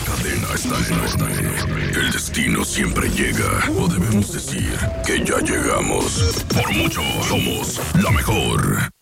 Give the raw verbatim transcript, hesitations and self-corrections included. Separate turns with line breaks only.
cadena está enorme. El destino siempre llega. O debemos decir que ya llegamos. Por mucho, somos la mejor.